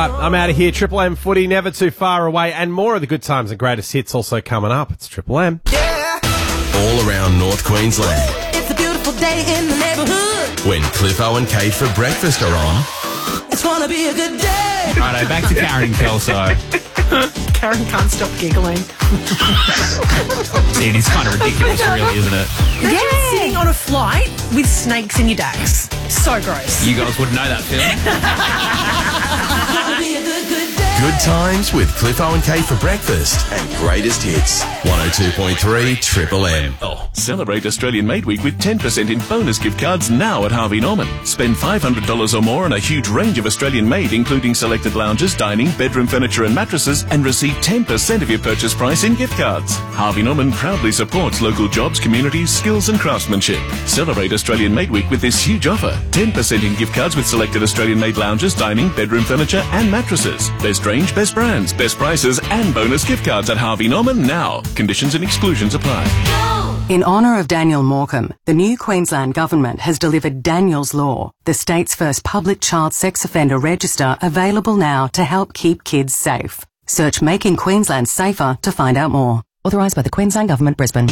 right, I'm out of here. Triple M footy, never too far away, and more of the good times and greatest hits also coming up. It's Triple M. Yeah. All around North Queensland. It's a beautiful day in the neighbourhood. When Cliffo and Kate for breakfast are on. It's gonna be a good day. Righto, back to Karen and Kelso. Karen can't stop giggling. It is kind of ridiculous, really, isn't it? Imagine sitting on a flight with snakes in your dax. So gross. You guys wouldn't know that feeling. It's gonna be a good day. Good times with Cliffo and Kate for breakfast and greatest hits. 102.3 Triple M. Celebrate Australian Made Week with 10% in bonus gift cards now at Harvey Norman. Spend $500 or more on a huge range of Australian made, including selected lounges, dining, bedroom furniture and mattresses, and receive 10% of your purchase price in gift cards. Harvey Norman proudly supports local jobs, communities, skills and craftsmanship. Celebrate Australian Made Week with this huge offer. 10% in gift cards with selected Australian made lounges, dining, bedroom furniture and mattresses. Best range, best brands, best prices and bonus gift cards at Harvey Norman now. Conditions and exclusions apply. In honour of Daniel Morecambe, the new Queensland Government has delivered Daniel's Law, the state's first public child sex offender register, available now to help keep kids safe. Search Making Queensland Safer to find out more. Authorised by the Queensland Government, Brisbane.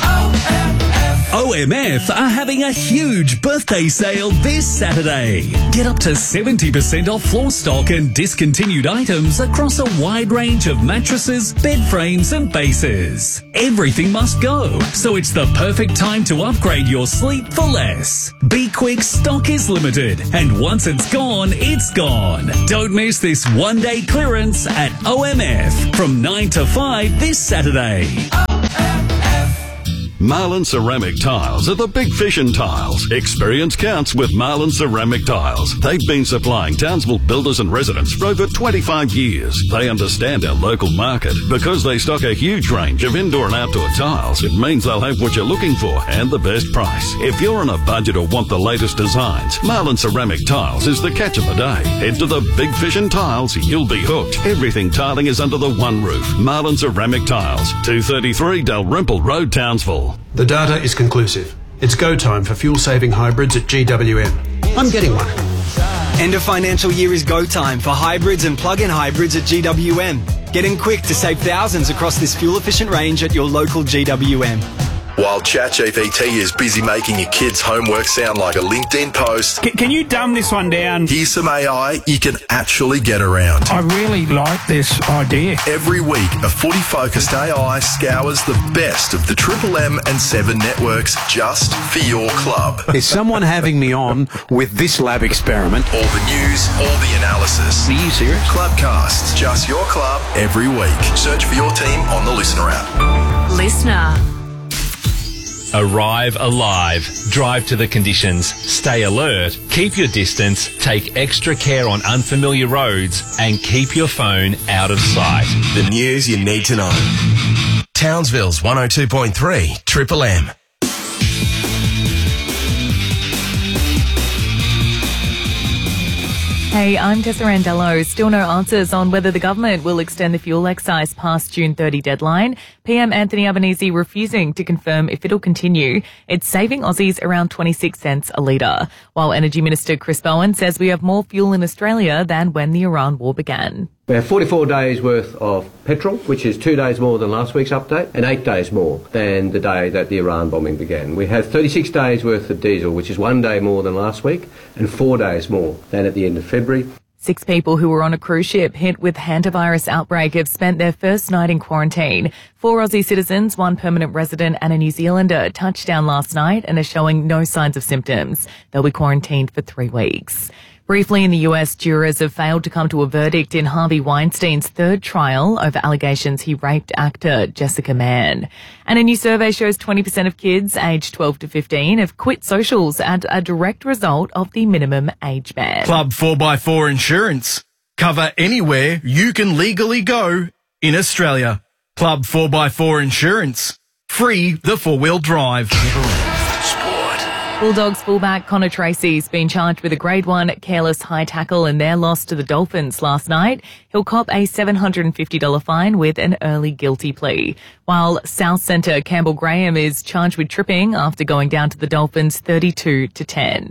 OMF are having a huge birthday sale this Saturday. Get up to 70% off floor stock and discontinued items across a wide range of mattresses, bed frames and bases. Everything must go, so it's the perfect time to upgrade your sleep for less. Be quick, stock is limited, and once it's gone, it's gone. Don't miss this one-day clearance at OMF from 9 to 5 this Saturday. Marlin Ceramic Tiles are the big fish in tiles. Experience counts with Marlin Ceramic Tiles. They've been supplying Townsville builders and residents for over 25 years. They understand our local market. Because they stock a huge range of indoor and outdoor tiles, it means they'll have what you're looking for and the best price. If you're on a budget or want the latest designs, Marlin Ceramic Tiles is the catch of the day. Head to the big fish in tiles, you'll be hooked. Everything tiling is under the one roof. Marlin Ceramic Tiles, 233 Dalrymple Road, Townsville. The data is conclusive. It's go time for fuel-saving hybrids at GWM. I'm getting one. End of financial year is go time for hybrids and plug-in hybrids at GWM. Get in quick to save thousands across this fuel-efficient range at your local GWM. While ChatGPT is busy making your kids' homework sound like a LinkedIn post, Can you dumb this one down? here's some AI you can actually get around. I really like this idea. Every week, a footy-focused AI scours the best of the Triple M and 7 networks just for your club. Is someone having me on with this lab experiment? All the news, all the analysis. Are you serious? Clubcasts, just your club, every week. Search for your team on the Listener app. Listener. Arrive alive. Drive to the conditions. Stay alert. Keep your distance. Take extra care on unfamiliar roads and keep your phone out of sight. The news you need to know. Townsville's 102.3 Triple M. Hey, I'm Tessa Randello. Still no answers on whether the government will extend the fuel excise past June 30 deadline. PM Anthony Albanese refusing to confirm if it'll continue. It's saving Aussies around 26 cents a litre. While Energy Minister Chris Bowen says we have more fuel in Australia than when the Iran war began. We have 44 days worth of petrol, which is 2 days more than last week's update, and 8 days more than the day that the Iran bombing began. We have 36 days worth of diesel, which is 1 day more than last week, and 4 days more than at the end of February. 6 people who were on a cruise ship hit with hantavirus outbreak have spent their first night in quarantine. 4 Aussie citizens, 1 permanent resident and a New Zealander touched down last night and are showing no signs of symptoms. They'll be quarantined for 3 weeks. Briefly, in the US, jurors have failed to come to a verdict in Harvey Weinstein's third trial over allegations he raped actor Jessica Mann. And a new survey shows 20% of kids aged 12 to 15 have quit socials as a direct result of the minimum age ban. Club 4x4 Insurance. Cover anywhere you can legally go in Australia. Club 4x4 Insurance. Free the 4-wheel drive. Bulldogs fullback Connor Tracy's been charged with a Grade 1 careless high tackle in their loss to the Dolphins last night. He'll cop a $750 fine with an early guilty plea. While South Centre Campbell Graham is charged with tripping after going down to the Dolphins 32-10.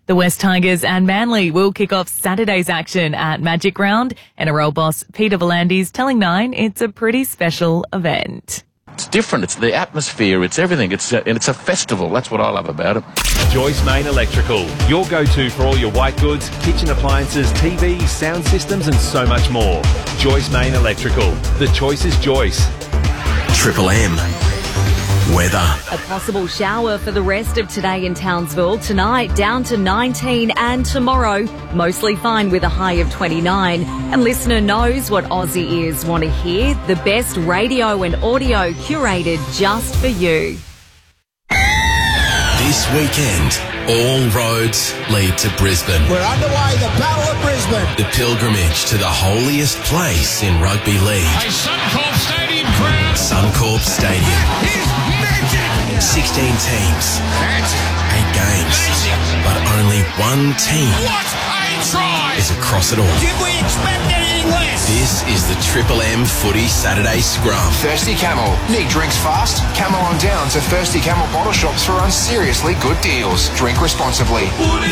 The West Tigers and Manly will kick off Saturday's action at Magic Round. NRL boss Peter V'landys telling Nine it's a pretty special event. It's different. It's the atmosphere. It's everything. It's a festival. That's what I love about it. Joyce Main Electrical, your go-to for all your white goods, kitchen appliances, TVs, sound systems and so much more. Joyce Main Electrical. The choice is Joyce. Triple M. Weather. A possible shower for the rest of today in Townsville. Tonight down to 19 and tomorrow mostly fine with a high of 29. And listener knows what Aussie ears want to hear. The best radio and audio curated just for you. This weekend, all roads lead to Brisbane. We're underway, the Battle of Brisbane. The pilgrimage to the holiest place in rugby league. A Suncorp Stadium crowd. Suncorp Stadium. Here's magic. 16 teams. That's 8 games. But only one team what a try. is across it all. Did we expect anything less? This is the Triple M Footy Saturday Scrum. Thirsty Camel. Need drinks fast? Camel on down to Thirsty Camel bottle shops for seriously good deals. Drink responsibly.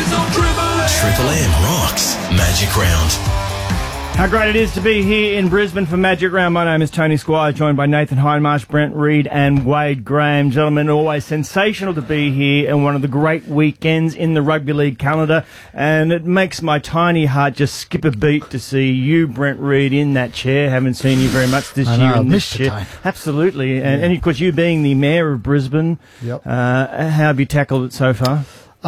Triple M rocks Magic Round. How great it is to be here in Brisbane for Magic Round. My name is Tony Squire, joined by Nathan Hindmarsh, Brent Reid and Wade Graham. Gentlemen, always sensational to be here and one of the great weekends in the rugby league calendar. And it makes my tiny heart just skip a beat to see you, Brent Reid, in that chair. Haven't seen you very much this year in this chair. Absolutely. And of course, you being the mayor of Brisbane, Yep. how have you tackled it so far?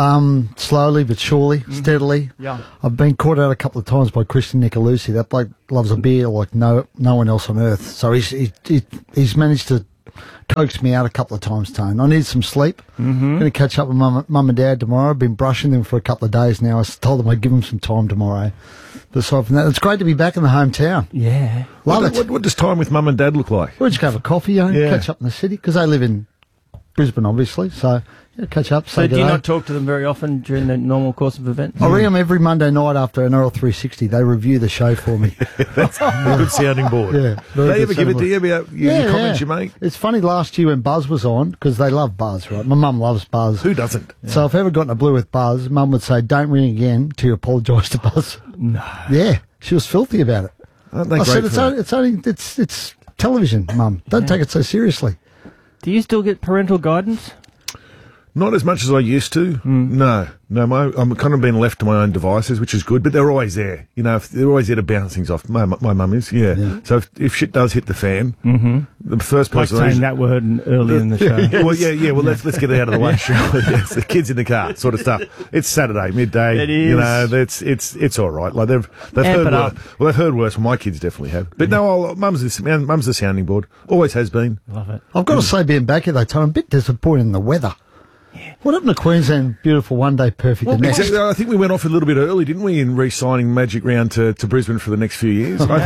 Slowly but surely, steadily. Yeah. I've been caught out a couple of times by Christian Nicolucci. That bloke loves a beer like no one else on earth. So he's managed to coax me out a couple of times, Tone. I need some sleep. Mm-hmm. Going to catch up with mum and dad tomorrow. I've been brushing them for a couple of days now. I told them I'd give them some time tomorrow. But aside from that, it's great to be back in the hometown. Yeah. Love it. What does time with mum and dad look like? We'll just go have a coffee, catch up in the city, because they live in Brisbane, obviously. So catch up. So do you not talk to them very often during the normal course of events? I ring them every Monday night after NRL 360. They review the show for me. That's a good sounding board. Yeah. They ever give it to you about your comments you make? It's funny, last year when Buzz was on, because they love Buzz, right? My mum loves Buzz. Who doesn't? So if I ever got in a blue with Buzz, Mum would say, don't ring again till you apologise to Buzz. No. Yeah. She was filthy about it. Aren't they I great said, it's television, Mum. Don't take it so seriously. Do you still get parental guidance? Not as much as I used to. No. I'm kind of being left to my own devices, which is good, but they're always there. You know, they're always there to bounce things off. My mum is, yeah. So if shit does hit the fan, the first person... Like saying that word earlier in the show. Well, let's get it out of the way, surely. It's the kids in the car sort of stuff. It's Saturday, midday. It is. You know, it's all right. Like they've heard worse. Well, they've heard worse. Well, my kids definitely have. But no, mum's the sounding board. Always has been. Love it. I've got to say, being back here, though, Tom, I'm a bit disappointed in the weather. What happened to Queensland? Beautiful one-day perfect. Well, exactly. I think we went off a little bit early, didn't we, in re-signing Magic Round to Brisbane for the next few years? So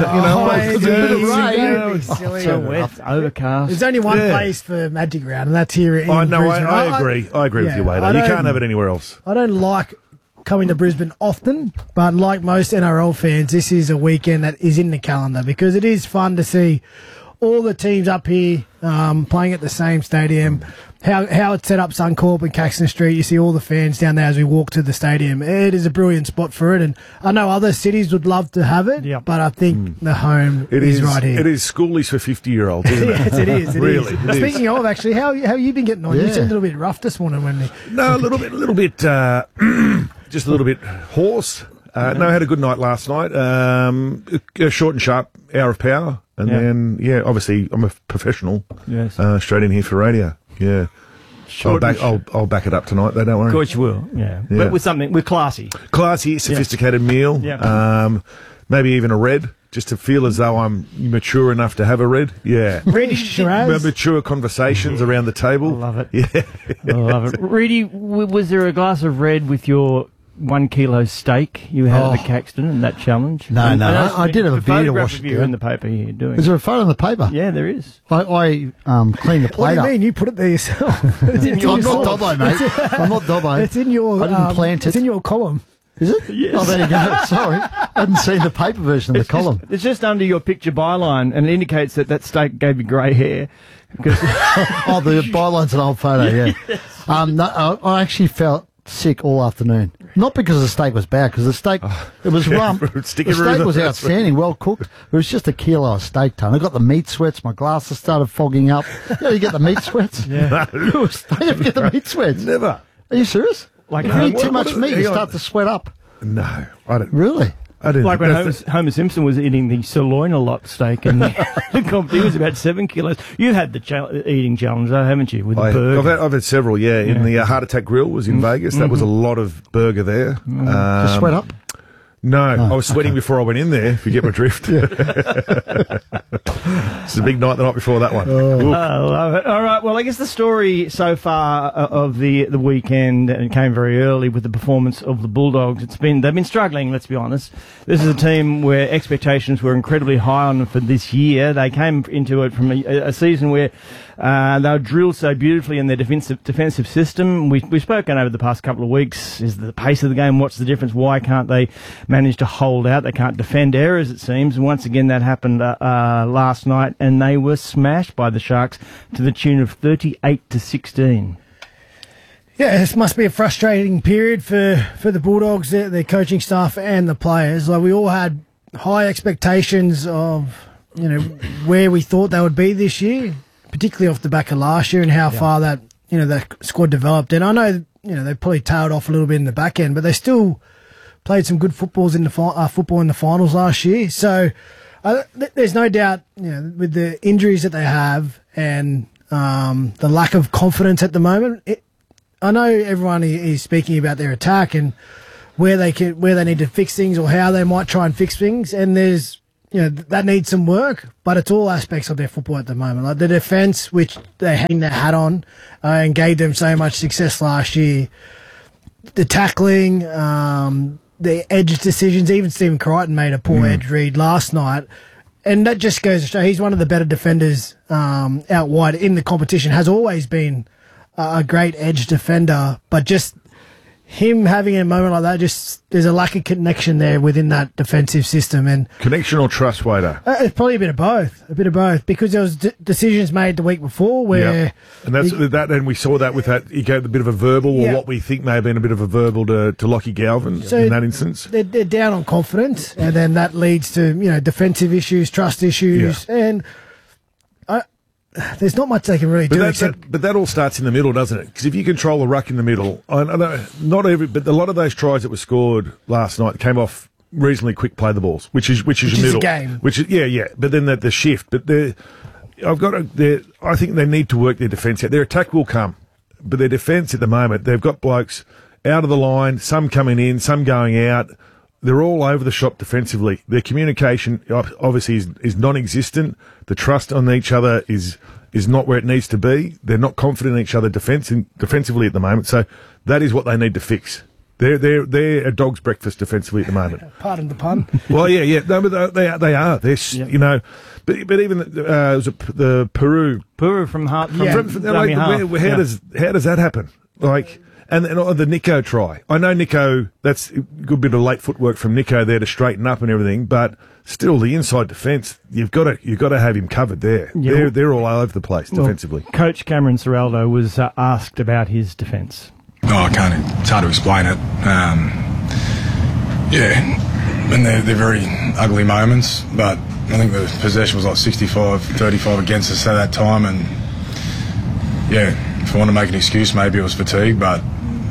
wet, overcast. There's only one place for Magic Round, and that's here in Brisbane. I agree. I agree with you, Wade. You can't have it anywhere else. I don't like coming to Brisbane often, but like most NRL fans, this is a weekend that is in the calendar because it is fun to see all the teams up here playing at the same stadium. How it's set up, Suncorp and Caxton Street. You see all the fans down there as we walk to the stadium. It is a brilliant spot for it, and I know other cities would love to have it, but I think the home is right here. It is schoolies for 50-year-olds, isn't it? Yes, it is. It really, is. Speaking of, actually, how have you been getting on? You seemed a little bit rough this morning, No, a little bit, just a little bit hoarse. No, I had a good night last night. A short and sharp hour of power, and then obviously I'm a professional. Yes. Straight in here for radio. Yeah. I'll back it up tonight, though, don't worry. Of course you will, but with classy. Classy, sophisticated meal. Yeah. Maybe even a red, just to feel as though I'm mature enough to have a red. Yeah. Reedy Shiraz. Mature conversations around the table. I love it. Yeah. I love it. Reedy, was there a glass of red with your 1 kilo steak you had at the Caxton and that challenge? No, I did have a beer to wash it down. In the paper here doing. Is there a photo in the paper? Yeah, there is. I cleaned the plate up. What do you mean? You put it there yourself? I'm not Dobbo, mate. I'm not Dobbo. It's in your. I didn't plant it. It's in your column. Is it? Yes. Oh, there you go. Sorry. I hadn't seen the paper version of the column. It's just under your picture byline, and it indicates that steak gave you grey hair. The byline's an old photo, yeah. No, I actually felt sick all afternoon. Not because the steak was bad, because the steak, it was rump. The steak was outstanding, well cooked. It was just a kilo of steak ton. I got the meat sweats. My glasses started fogging up. You get the meat sweats? Yeah. You ever get the meat sweats? Never. Are you serious? Like, if you eat too much meat, you start to sweat up. No, I don't. Really? I didn't. Like when Homer Simpson was eating the sirloin a lot steak, and the company was about 7 kilos. You had the eating challenge, though, haven't you? With the burger. I've had several. Yeah, in the Heart Attack Grill was in Vegas. That was a lot of burger there. Just sweat up. No, I was sweating before I went in there, if you get my drift. It's a big night the night before that one. I love it. All right, well, I guess the story so far of the weekend, and it came very early with the performance of the Bulldogs. They've been struggling, let's be honest. This is a team where expectations were incredibly high on them for this year. They came into it from a season where they were drilled so beautifully in their defensive system. We've spoken over the past couple of weeks. Is the pace of the game? What's the difference? Why can't they manage to hold out? They can't defend errors, it seems. And once again, that happened last night, and they were smashed by the Sharks to the tune of 38-16. Yeah, this must be a frustrating period for the Bulldogs, their coaching staff and the players. Like, we all had high expectations of, where we thought they would be this year, particularly off the back of last year and how far that squad developed. And I know, they probably tailed off a little bit in the back end, but they still played some good football in the finals last year. So there's no doubt, with the injuries that they have and the lack of confidence at the moment. I know everyone is speaking about their attack and where they need to fix things or how they might try and fix things, and there's that needs some work, but it's all aspects of their football at the moment. Like the defence, which they hang their hat on and gave them so much success last year. The tackling, the edge decisions, even Stephen Crichton made a poor edge read last night. And that just goes to show he's one of the better defenders out wide in the competition, has always been a great edge defender, but just him having a moment like that, just there's a lack of connection there within that defensive system. And connection or trust, Wader? It's probably a bit of both, because there was decisions made the week before where... And that's that, and we saw that with that, he gave a bit of a verbal, or what we think may have been a bit of a verbal to Lockie Galvin in that instance. They're down on confidence, and then that leads to, defensive issues, trust issues, and... there's not much they can really do. But that all starts in the middle, doesn't it? Because if you control the ruck in the middle, I know but a lot of those tries that were scored last night came off reasonably quick play the balls, which is your middle game. Which is But then the shift. But I think they need to work their defence out. Their attack will come, but their defence at the moment, they've got blokes out of the line, some coming in, some going out. They're all over the shop defensively. Their communication obviously is non-existent. The trust on each other is not where it needs to be. They're not confident in each other defensively at the moment. So that is what they need to fix. They're a dog's breakfast defensively at the moment. Pardon the pun. Well, yeah. No, but they are. They're But even was it the Peru from Hart. How does that happen? Like. And the Nico try. I know Nico, that's a good bit of late footwork from Nico there to straighten up and everything, but still the inside defence, you've got to have him covered there. Yeah. They're all over the place defensively. Coach Cameron Ciraldo was asked about his defence. I can't. It's hard to explain it. And they're very ugly moments, but I think the possession was like 65-35 against us at that time, and if I want to make an excuse, maybe it was fatigue, but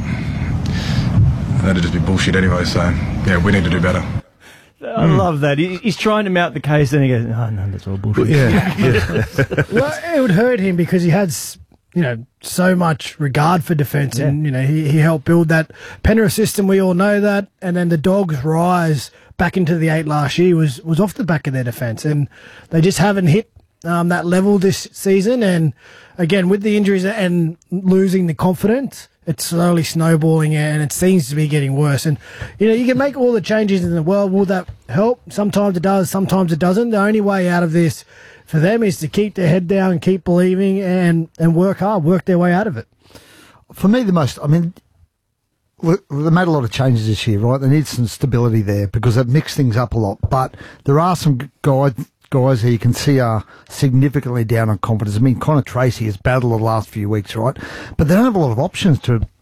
that'd just be bullshit anyway, so we need to do better. I love that. He's trying to mount the case, and he goes, "Oh no, that's all bullshit." Well, it would hurt him because he had, so much regard for defence, and he helped build that Penrith system. We all know that, and then the Dogs' rise back into the 8 last year was off the back of their defence, and they just haven't hit that level this season. And again, with the injuries and losing the confidence, it's slowly snowballing, and it seems to be getting worse. And, you can make all the changes in the world. Will that help? Sometimes it does, sometimes it doesn't. The only way out of this for them is to keep their head down, keep believing, and work hard, work their way out of it. For me, they made a lot of changes this year, right? They need some stability there because they've mixed things up a lot. But there are some guys who you can see are significantly down on confidence. I mean, Connor Tracy has battled the last few weeks, right? But they don't have a lot of options to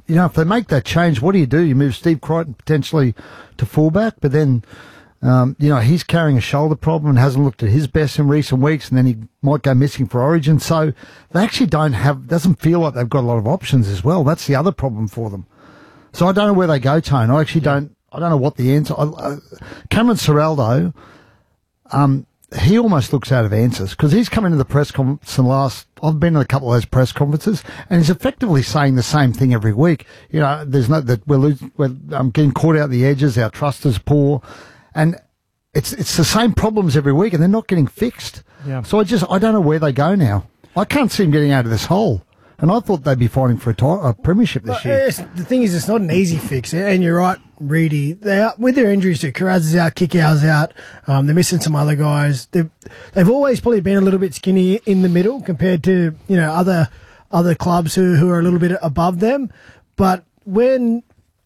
if they make that change, what do? You move Steve Crichton potentially to fullback, but then, he's carrying a shoulder problem and hasn't looked at his best in recent weeks, and then he might go missing for Origin. So they actually doesn't feel like they've got a lot of options as well. That's the other problem for them. So I don't know where they go, Tone. I actually don't know what the answer. Cameron Ciraldo, he almost looks out of answers because he's come into the press conference I've been to a couple of those press conferences, and he's effectively saying the same thing every week. There's we're getting caught out the edges. Our trust is poor, and it's the same problems every week, and they're not getting fixed. Yeah. So I don't know where they go now. I can't see them getting out of this hole. And I thought they'd be fighting for a premiership this year. The thing is, it's not an easy fix. And you're right, Reedy. With their injuries too, Carraz is out, Kikau's out. They're missing some other guys. They've always probably been a little bit skinny in the middle compared to other clubs who are a little bit above them. But when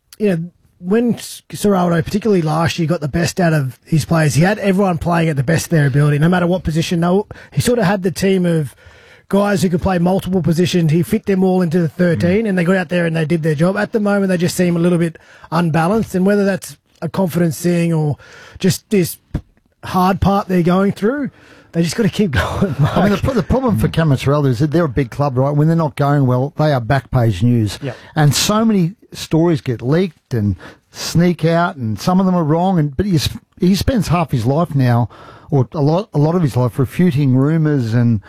Ciraldo, particularly last year, got the best out of his players, he had everyone playing at the best of their ability, no matter what position. He sort of had the team of guys who could play multiple positions. He fit them all into the 13, and they got out there and they did their job. At the moment, they just seem a little bit unbalanced, and whether that's a confidence thing or just this hard part they're going through, they just got to keep going. I mean, the problem for Cameron Ciraldo is that they're a big club, right? When they're not going well, they are back page news. Yep. And so many stories get leaked and sneak out, and some of them are wrong. But he spends half his life now, or a lot of his life, refuting rumours and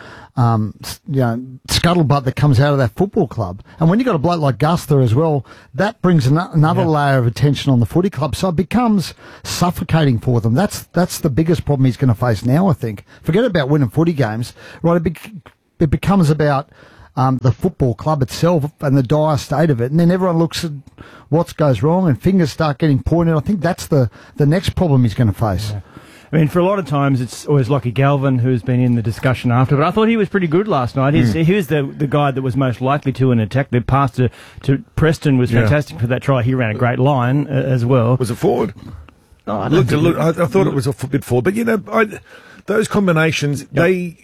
scuttlebutt that comes out of that football club. And when you've got a bloke like Gus there as well, that brings another layer of attention on the footy club. So it becomes suffocating for them. That's the biggest problem he's going to face now, I think. Forget about winning footy games, right? It becomes about the football club itself and the dire state of it. And then everyone looks at what goes wrong and fingers start getting pointed. I think that's the next problem he's going to face. Yeah. I mean, for a lot of times, it's always Lockie Galvin who's been in the discussion after, but I thought he was pretty good last night. He was the guy that was most likely to an attack. The pass to Preston was fantastic for that try. He ran a great line as well. Was it forward? Oh, I thought it was a bit forward. But, those combinations, that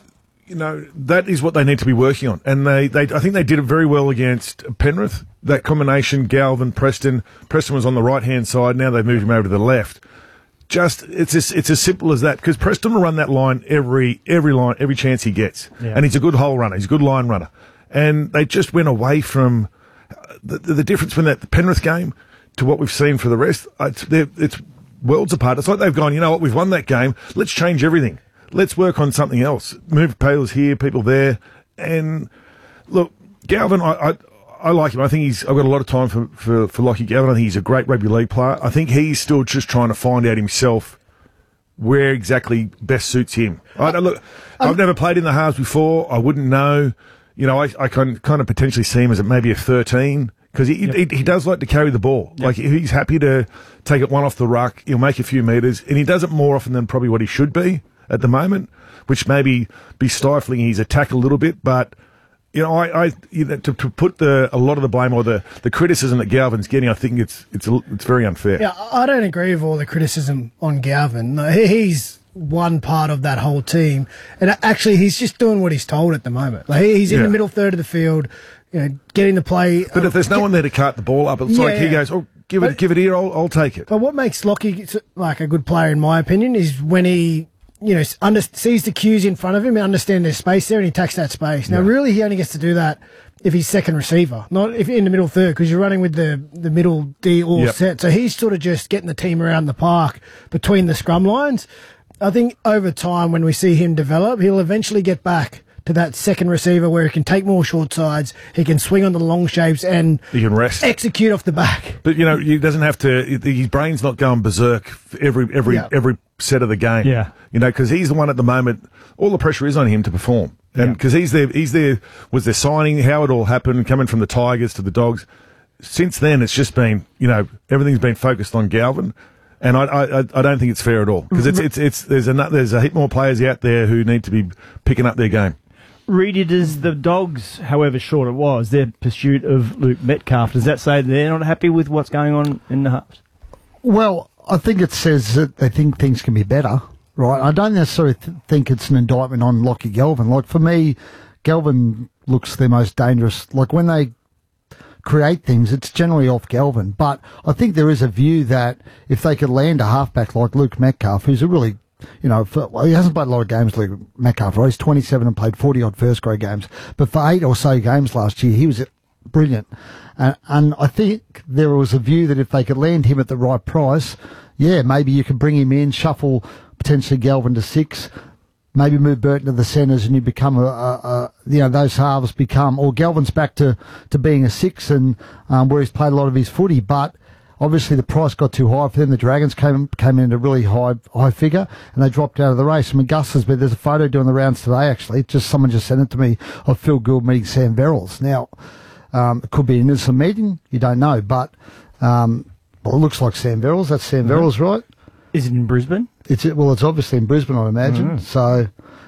is what they need to be working on. And I think they did it very well against Penrith. That combination, Galvin, Preston. Preston was on the right-hand side. Now they've moved him over to the left. It's as simple as that, because Preston will run that line every chance he gets, and he's a good hole runner, he's a good line runner, and they just went away from the difference from the Penrith game to what we've seen for the rest. It's worlds apart. It's like they've gone, you know what, we've won that game, let's change everything, let's work on something else, move players here, people there, and look, Galvin, I like him. I think I've got a lot of time for Lockie Galvin. I think he's a great rugby league player. I think he's still just trying to find out himself where exactly best suits him. I've never played in the halves before. I wouldn't know. I can kind of potentially see him as maybe a 13 because he does like to carry the ball. Yep. Like he's happy to take it one off the ruck. He'll make a few metres, and he does it more often than probably what he should be at the moment, which maybe be stifling his attack a little bit, but. To put a lot of the blame or the criticism that Galvin's getting, I think it's very unfair. Yeah, I don't agree with all the criticism on Galvin. No, he's one part of that whole team, and actually, he's just doing what he's told at the moment. Like he's in the middle third of the field, getting the play. But if there's no one there to cart the ball up, it's like he goes, "Oh, give it here. I'll take it." But what makes Lockie like a good player, in my opinion, is when he. Sees the cues in front of him and understands there's space there and he attacks that space. Now, really, he only gets to do that if he's second receiver, not if in the middle third, because you're running with the middle D all set. So he's sort of just getting the team around the park between the scrum lines. I think over time, when we see him develop, he'll eventually get back to that second receiver where he can take more short sides, he can swing on the long shapes and he can rest, execute off the back. But he doesn't have to. His brain's not going berserk every set of the game. Yeah, because he's the one at the moment. All the pressure is on him to perform, and because he's there. Was their signing? How it all happened, coming from the Tigers to the Dogs. Since then, it's just been everything's been focused on Galvin. And I don't think it's fair at all because there's a heap more players out there who need to be picking up their game. Reedy, does the Dogs, however short it was, their pursuit of Luke Metcalf, does that say they're not happy with what's going on in the halves? Well, I think it says that they think things can be better, right? I don't necessarily think it's an indictment on Lockie Galvin. Like, for me, Galvin looks their most dangerous. Like, when they create things, it's generally off Galvin. But I think there is a view that if they could land a halfback like Luke Metcalf, who's a really, he hasn't played a lot of games, Luke Metcalf, right? He's 27 and played 40-odd first-grade games. But for 8 or so games last year, he was brilliant. And I think there was a view that if they could land him at the right price, maybe you could bring him in, shuffle potentially Galvin to 6, maybe move Burton to the centres, and you become those halves become, or Galvin's back to being a 6, and where he's played a lot of his footy. But obviously the price got too high for them. The Dragons came in at a really high figure, and they dropped out of the race. I mean, there's a photo doing the rounds today, actually. Someone just sent it to me of Phil Gould meeting Sam Verrills. Now, it could be an innocent meeting, you don't know, but it looks like Sam Verrills. That's Sam Verrills, right? Is it in Brisbane? It's obviously in Brisbane, I imagine. So,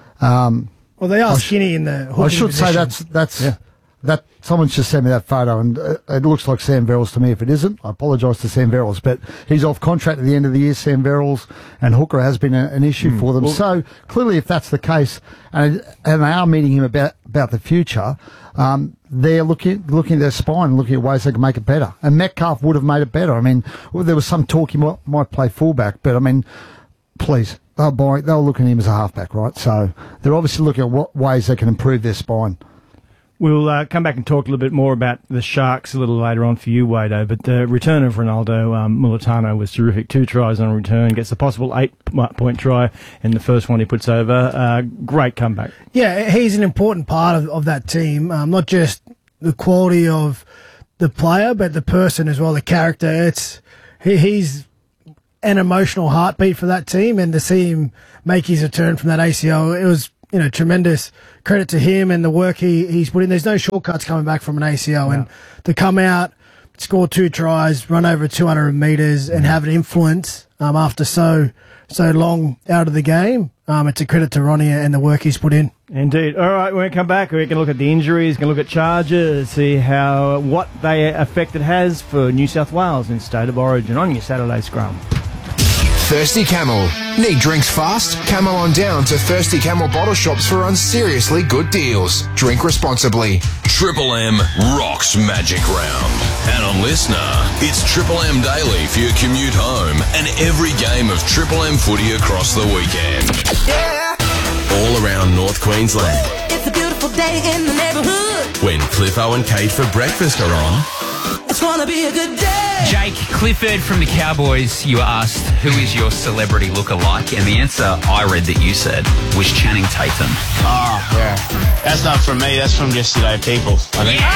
well, they are skinny in the hooking I should position. say that someone's just sent me that photo, and it looks like Sam Verrills to me. If it isn't, I apologise to Sam Verrills, but he's off contract at the end of the year. Sam Verrills, and hooker has been an issue for them. So clearly, if that's the case, and they are meeting him about the future, they're looking at their spine, looking at ways they can make it better. And Metcalf would have made it better. I mean, there was some talk he might play fullback, but I mean, please, they'll look at him as a halfback, right? So they're obviously looking at what ways they can improve their spine. We'll come back and talk a little bit more about the Sharks a little later on for you, Wado. But the return of Ronaldo Mulitalo was terrific. 2 tries on return, gets a possible 8-point try in the first one he puts over. Great comeback. Yeah, he's an important part of that team. Not just the quality of the player, but the person as well, the character. He's an emotional heartbeat for that team, and to see him make his return from that ACL, it was tremendous credit to him and the work he's put in. There's no shortcuts coming back from an ACL, and to come out, score 2 tries, run over 200 metres, and have an influence after so long out of the game, it's a credit to Ronnie and the work he's put in. Indeed. All right, when we come back, we're going to look at the injuries, going to look at charges, see what effect it has for New South Wales in State of Origin on your Saturday scrum. Thirsty Camel. Need drinks fast? Camel on down to Thirsty Camel bottle shops for seriously good deals. Drink responsibly. Triple M rocks Magic Round. And on Listener, it's Triple M Daily for your commute home and every game of Triple M footy across the weekend. Yeah. All around North Queensland. It's a beautiful day in the neighbourhood. When Cliffo and Kate for breakfast are on. It's gonna be a good day. Jake Clifford from the Cowboys, you were asked, who is your celebrity lookalike? And the answer I read that you said was Channing Tatum. Oh, yeah. That's not from me, that's from Yesterday People. I think.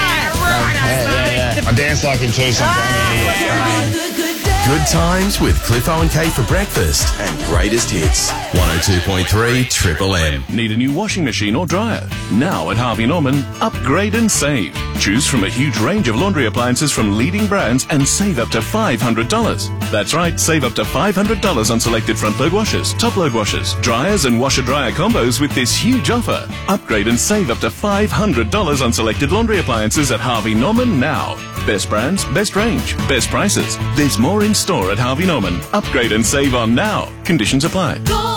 Yeah. I dance like him too sometimes. Good times with Cliffo and Kate for breakfast and greatest hits. 102.3 Triple M. Need a new washing machine or dryer? Now at Harvey Norman, upgrade and save. Choose from a huge range of laundry appliances from leading brands and save up to $500. That's right, save up to $500 on selected front load washers, top load washers, dryers and washer-dryer combos with this huge offer. Upgrade and save up to $500 on selected laundry appliances at Harvey Norman now. Best brands, best range, best prices. There's more in store at Harvey Norman. Upgrade and save on now. Conditions apply.